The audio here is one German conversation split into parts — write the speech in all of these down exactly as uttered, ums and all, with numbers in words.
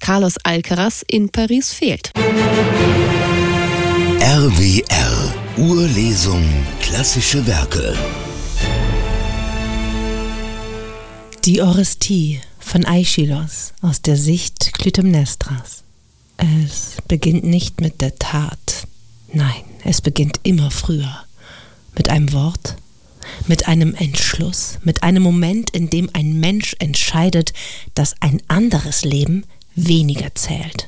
Carlos Alcaraz in Paris fehlt. R W R Urlesung klassische Werke. Die Orestie von Aeschylus aus der Sicht Klytämnestras. Es beginnt nicht mit der Tat. Nein, es beginnt immer früher. Mit einem Wort, mit einem Entschluss, mit einem Moment, in dem ein Mensch entscheidet, dass ein anderes Leben weniger zählt.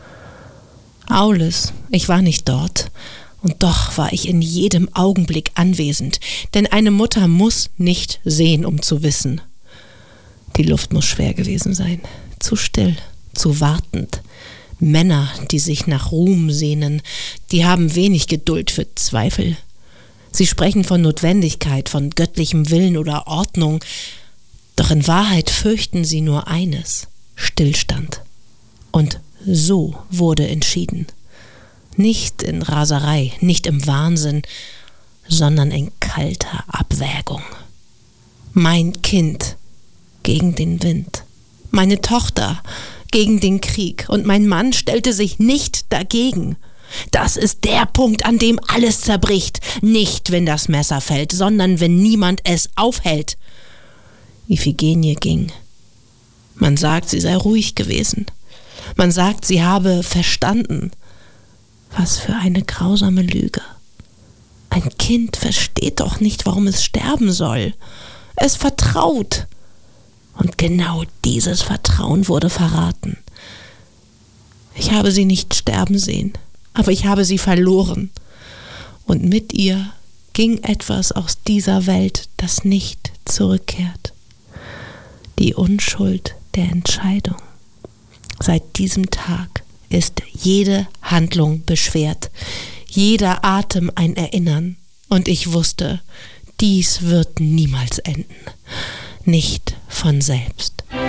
Aulis, ich war nicht dort, und doch war ich in jedem Augenblick anwesend, denn eine Mutter muss nicht sehen, um zu wissen. Die Luft muss schwer gewesen sein, zu still, zu wartend. Männer, die sich nach Ruhm sehnen, die haben wenig Geduld für Zweifel. Sie sprechen von Notwendigkeit, von göttlichem Willen oder Ordnung, doch in Wahrheit fürchten sie nur eines: Stillstand. Und so wurde entschieden. Nicht in Raserei, nicht im Wahnsinn, sondern in kalter Abwägung. Mein Kind gegen den Wind, meine Tochter gegen den Krieg, und mein Mann stellte sich nicht dagegen. Das ist der Punkt, an dem alles zerbricht. Nicht, wenn das Messer fällt, sondern wenn niemand es aufhält. Iphigenie ging. Man sagt, sie sei ruhig gewesen. Man sagt, sie habe verstanden. Was für eine grausame Lüge. Ein Kind versteht doch nicht, warum es sterben soll. Es vertraut. Und genau dieses Vertrauen wurde verraten. Ich habe sie nicht sterben sehen, aber ich habe sie verloren. Und mit ihr ging etwas aus dieser Welt, das nicht zurückkehrt. Die Unschuld der Entscheidung. Seit diesem Tag ist jede Handlung beschwert, jeder Atem ein Erinnern. Und ich wusste, dies wird niemals enden. Nicht von selbst.